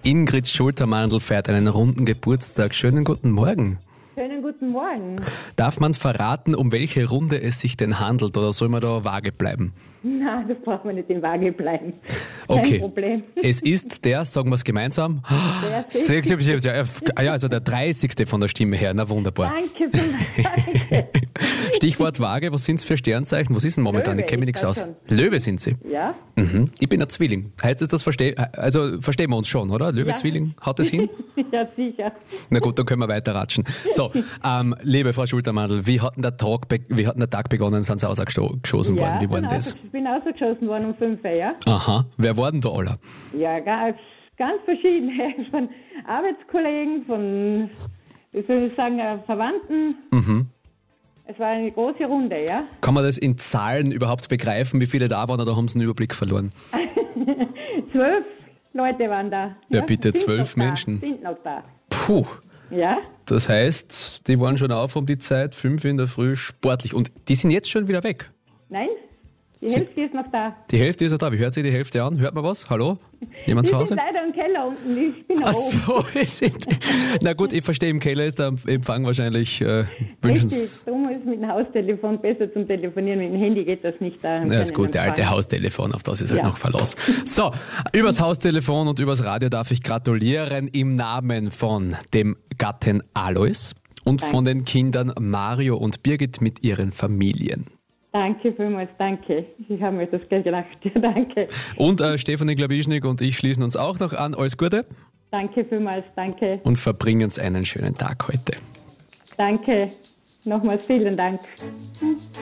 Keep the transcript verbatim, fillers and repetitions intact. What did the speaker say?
Ingrid Schultermandl feiert einen runden Geburtstag. Schönen guten Morgen. Schönen guten Morgen. Darf man verraten, um welche Runde es sich denn handelt, oder soll man da vage bleiben? Nein, das braucht man nicht in Waage bleiben. Kein Okay. Problem. Es ist der, sagen wir es gemeinsam, Der sechzig, ja, also der dreißigste von der Stimme her. Na wunderbar. Danke, danke. Stichwort vage, was sind es für Sternzeichen? Was ist denn momentan? Löwe, Ich kenne mich ich nichts aus. glaub Löwe sind Sie. Ja? Mhm. Ich bin ein Zwilling. Heißt es das, versteh, also verstehen wir uns schon, oder? Löwe, Ja. Zwilling, haut das hin? Ja, sicher. Na gut, dann können wir weiter ratschen. So, ähm, liebe Frau Schultermandl, wie hat denn der Tag, be- wie hat denn der Tag begonnen? Sind Sie ausgeschossen worden? Ja, Wie war denn bin das? aus- Ich bin ausgeschossen worden um fünf Uhr, ja? Aha, wer war denn da alle? Ja, ganz, ganz verschiedene. Von Arbeitskollegen, von, wie soll ich sagen, äh, Verwandten. Mhm. Es war eine große Runde, ja? Kann man das in Zahlen überhaupt begreifen, wie viele da waren, oder haben Sie einen Überblick verloren? Zwölf Leute waren da. Ja, bitte, sind zwölf noch Menschen. Da, sind noch da. Puh, Ja? das heißt, die waren schon auf um die Zeit, fünf in der Früh, sportlich. Und die sind jetzt schon wieder weg. Nein? Die Hälfte ist noch da. Die Hälfte ist noch da. Wie hört sich die Hälfte an? Hört man was? Hallo? Jemand Die zu sind Hause? leider im Keller unten. Ich bin Ach oben. so, es sind. Na gut, ich verstehe, im Keller ist der Empfang wahrscheinlich äh, wünschens. Richtig, darum ist mit dem Haustelefon besser zum Telefonieren. Mit dem Handy geht das nicht da. Ja, ist gut, der alte Haustelefon, auf das ist halt Ja. noch Verlass. So, übers Haustelefon und übers Radio darf ich gratulieren im Namen von dem Gatten Alois und Danke. von den Kindern Mario und Birgit mit ihren Familien. Danke vielmals, danke. Ich habe mir das gleich gedacht. Ja, danke. Und äh, Stefanie Glawischnik und ich schließen uns auch noch an. Alles Gute Danke vielmals, danke. und verbringen uns einen schönen Tag heute. Danke. Nochmals vielen Dank.